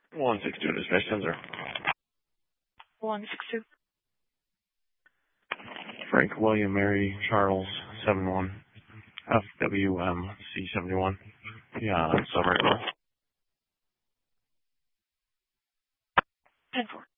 162 dispatch 10-0. 162. Frank William Mary Charles 71 FWMC 71. Yeah, that's right. 10-4.